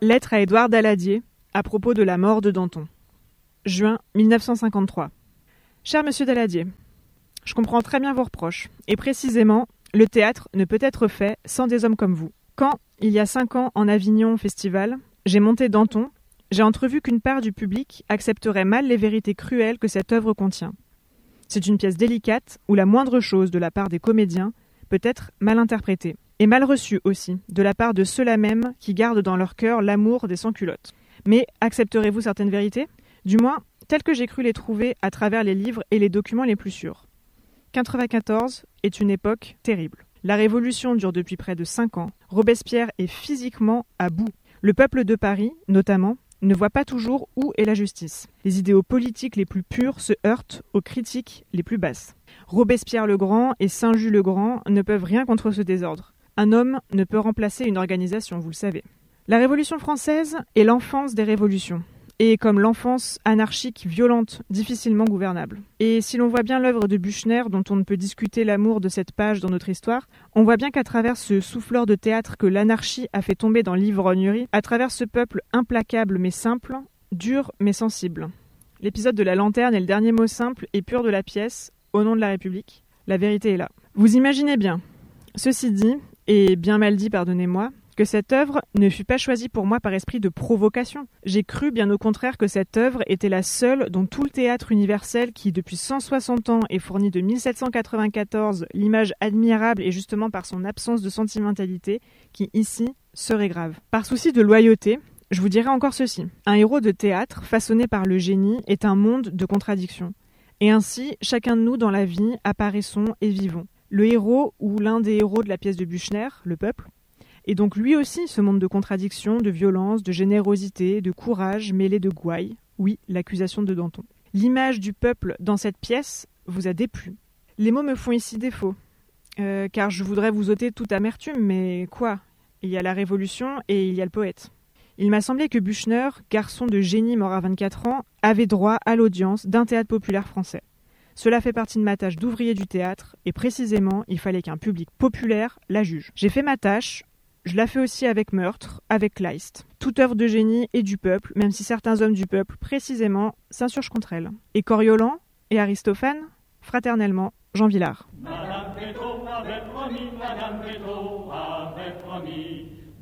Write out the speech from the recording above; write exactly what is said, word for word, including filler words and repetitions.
Lettre à Édouard Daladier, à propos de la mort de Danton. Juin mille neuf cent cinquante-trois. Cher monsieur Daladier, je comprends très bien vos reproches, et précisément, le théâtre ne peut être fait sans des hommes comme vous. Quand, il y a cinq ans, en Avignon au festival, j'ai monté Danton, j'ai entrevu qu'une part du public accepterait mal les vérités cruelles que cette œuvre contient. C'est une pièce délicate où la moindre chose de la part des comédiens peut être mal interprétée, et mal reçue aussi, de la part de ceux-là même qui gardent dans leur cœur l'amour des sans-culottes. Mais accepterez-vous certaines vérités ? Du moins, telles que j'ai cru les trouver à travers les livres et les documents les plus sûrs. quatre-vingt-quatorze est une époque terrible. La Révolution dure depuis près de cinq ans. Robespierre est physiquement à bout. Le peuple de Paris, notamment, ne voit pas toujours où est la justice. Les idéaux politiques les plus purs se heurtent aux critiques les plus basses. Robespierre le Grand et Saint-Just le Grand ne peuvent rien contre ce désordre. Un homme ne peut remplacer une organisation, vous le savez. La Révolution française est l'enfance des révolutions, et comme l'enfance anarchique, violente, difficilement gouvernable. Et si l'on voit bien l'œuvre de Büchner, dont on ne peut discuter l'amour de cette page dans notre histoire, on voit bien qu'à travers ce souffleur de théâtre que l'anarchie a fait tomber dans l'ivrognerie, à travers ce peuple implacable mais simple, dur mais sensible. L'épisode de la lanterne est le dernier mot simple et pur de la pièce, au nom de la République. La vérité est là. Vous imaginez bien. Ceci dit, et bien mal dit, pardonnez-moi, que cette œuvre ne fut pas choisie pour moi par esprit de provocation. J'ai cru bien au contraire que cette œuvre était la seule dont tout le théâtre universel qui, depuis cent soixante ans, est fourni de mille sept cent quatre-vingt-quatorze l'image admirable et justement par son absence de sentimentalité, qui ici serait grave. Par souci de loyauté, je vous dirai encore ceci. Un héros de théâtre, façonné par le génie, est un monde de contradictions. Et ainsi, chacun de nous dans la vie apparaissons et vivons. Le héros, ou l'un des héros de la pièce de Büchner, le peuple, et donc lui aussi ce monde de contradictions, de violence, de générosité, de courage mêlé de gouaille. Oui, l'accusation de Danton. L'image du peuple dans cette pièce vous a déplu. Les mots me font ici défaut, euh, car je voudrais vous ôter toute amertume, mais quoi ? Il y a la Révolution et il y a le poète. Il m'a semblé que Büchner, garçon de génie mort à vingt-quatre ans, avait droit à l'audience d'un théâtre populaire français. Cela fait partie de ma tâche d'ouvrier du théâtre, et précisément, il fallait qu'un public populaire la juge. J'ai fait ma tâche. Je la fais aussi avec Meurtre, avec Kleist. Toute œuvre de génie et du peuple, même si certains hommes du peuple, précisément, s'insurgent contre elle. Et Coriolan et Aristophane, fraternellement, Jean Vilar.